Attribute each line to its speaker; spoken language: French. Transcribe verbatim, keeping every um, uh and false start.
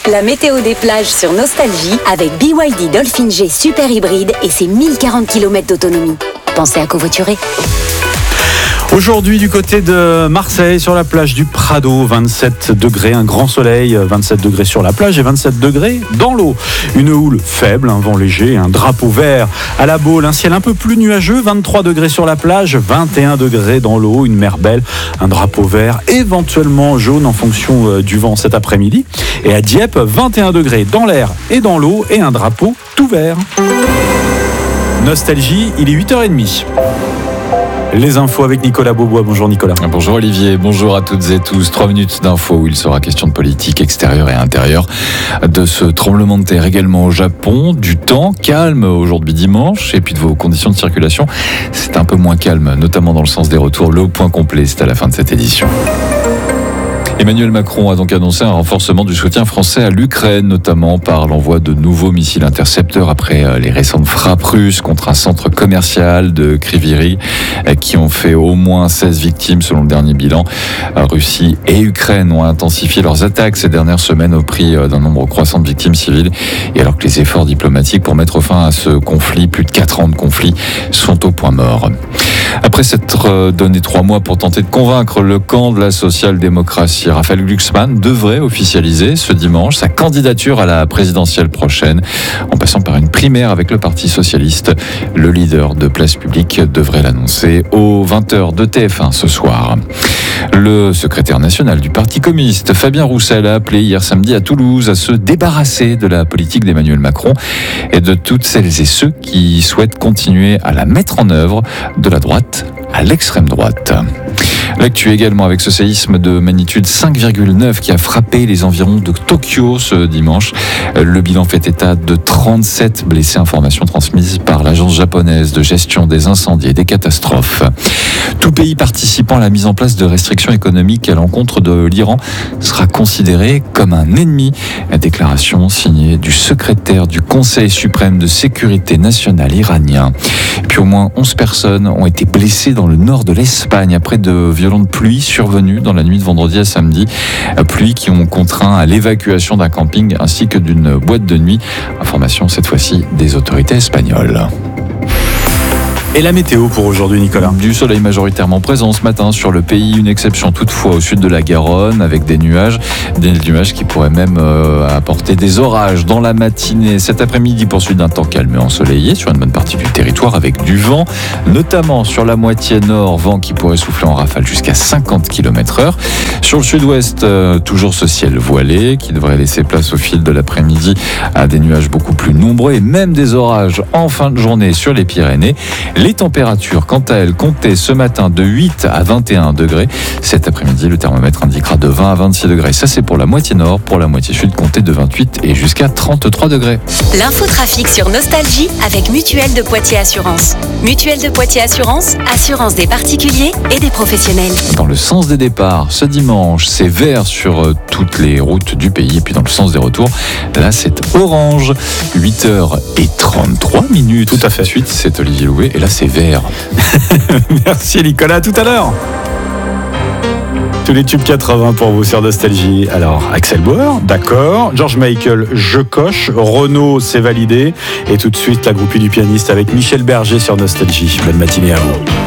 Speaker 1: La météo des plages sur Nostalgie avec B Y D Dolphin G Super Hybride et ses mille quarante kilomètres d'autonomie. Pensez à covoiturer.
Speaker 2: Aujourd'hui, du côté de Marseille, sur la plage du Prado, vingt-sept degrés, un grand soleil, vingt-sept degrés sur la plage et vingt-sept degrés dans l'eau. Une houle faible, un vent léger, un drapeau vert à la Baule, un ciel un peu plus nuageux, vingt-trois degrés sur la plage, vingt et un degrés dans l'eau, une mer belle, un drapeau vert, éventuellement jaune en fonction du vent cet après-midi. Et à Dieppe, vingt et un degrés dans l'air et dans l'eau et un drapeau tout vert. Nostalgie, il est huit heures trente. Les infos avec Nicolas Beaubois. Bonjour Nicolas.
Speaker 3: Bonjour Olivier, bonjour à toutes et tous. Trois minutes d'infos où il sera question de politique extérieure et intérieure, de ce tremblement de terre également au Japon, du temps calme aujourd'hui dimanche et puis de vos conditions de circulation. C'est un peu moins calme, notamment dans le sens des retours. Le point complet, c'est à la fin de cette édition. Emmanuel Macron a donc annoncé un renforcement du soutien français à l'Ukraine, notamment par l'envoi de nouveaux missiles intercepteurs après les récentes frappes russes contre un centre commercial de Kryvyi Rih qui ont fait au moins seize victimes selon le dernier bilan. Russie et Ukraine ont intensifié leurs attaques ces dernières semaines au prix d'un nombre croissant de victimes civiles. Et alors que les efforts diplomatiques pour mettre fin à ce conflit, plus de quatre ans de conflit, sont au point mort. Après s'être donné trois mois pour tenter de convaincre le camp de la social-démocratie, Raphaël Glucksmann devrait officialiser ce dimanche sa candidature à la présidentielle prochaine, en passant par une primaire avec le Parti socialiste. Le leader de Place Publique devrait l'annoncer aux vingt heures de T F un ce soir. Le secrétaire national du Parti communiste, Fabien Roussel, a appelé hier samedi à Toulouse à se débarrasser de la politique d'Emmanuel Macron et de toutes celles et ceux qui souhaitent continuer à la mettre en œuvre, de la droite à l'extrême droite. L'actu également avec ce séisme de magnitude cinq virgule neuf qui a frappé les environs de Tokyo ce dimanche. Le bilan fait état de trente-sept blessés, information transmise par l'agence japonaise de gestion des incendies et des catastrophes. Tout pays participant à la mise en place de restrictions économiques à l'encontre de l'Iran sera considéré comme un ennemi. La déclaration signée du secrétaire du Conseil suprême de sécurité nationale iranien. Puis au moins onze personnes ont été blessées dans le nord de l'Espagne après de violentes pluies survenues dans la nuit de vendredi à samedi. Pluies qui ont contraint à l'évacuation d'un camping ainsi que d'une boîte de nuit. Information cette fois-ci des autorités espagnoles.
Speaker 2: Et la météo pour aujourd'hui, Nicolas?
Speaker 3: Du soleil majoritairement présent ce matin sur le pays, une exception toutefois au sud de la Garonne avec des nuages, des nuages qui pourraient même euh, apporter des orages dans la matinée. Cet après-midi, poursuite d'un temps calme et ensoleillé sur une bonne partie du territoire avec du vent, notamment sur la moitié nord, vent qui pourrait souffler en rafale jusqu'à cinquante kilomètres heure. Sur le sud-ouest, euh, toujours ce ciel voilé qui devrait laisser place au fil de l'après-midi à des nuages beaucoup plus nombreux et même des orages en fin de journée sur les Pyrénées. Les températures, quant à elles, comptaient ce matin de huit à vingt et un degrés. Cet après-midi, le thermomètre indiquera de vingt à vingt-six degrés. Ça, c'est pour la moitié nord. Pour la moitié sud, comptez de vingt-huit et jusqu'à trente-trois degrés.
Speaker 1: L'infotrafic sur Nostalgie avec Mutuelle de Poitiers Assurance. Mutuelle de Poitiers Assurance, assurance des particuliers et des professionnels.
Speaker 3: Dans le sens des départs, ce dimanche, c'est vert sur toutes les routes du pays. Et puis dans le sens des retours, là, c'est orange. huit heures trente-trois minutes.
Speaker 2: Tout à fait.
Speaker 3: Ensuite, c'est Olivier Louet. Et là, c'est vert.
Speaker 2: Merci Nicolas, à tout à l'heure. Tous les tubes quatre-vingts pour vous sur Nostalgie. Alors, Axel Bauer, d'accord. George Michael, je coche. Renaud, c'est validé. Et tout de suite, la groupie du pianiste avec Michel Berger sur Nostalgie. Belle matinée à vous.